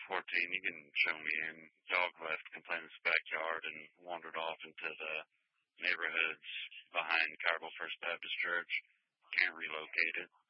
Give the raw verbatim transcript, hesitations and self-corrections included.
fourteen, you can show me him. Dog left, complained in his backyard, and wandered off into the neighborhoods behind Carville First Baptist Church. Can't relocate it.